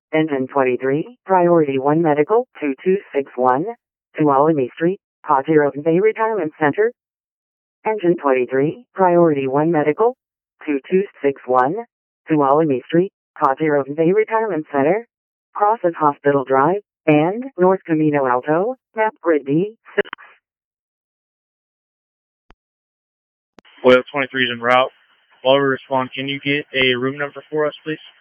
Engine 23, Priority 1 Medical, 2261, Tuolumne Street, Ponderosa Bay Retirement Center. Engine 23, Priority 1 Medical, 2261, Tuolumne Street, Ponderosa Bay Retirement Center. Crosses Hospital Drive, and North Camino Alto, map grid D6. Oil 23 is en route. While we respond, can you get a room number for us, please?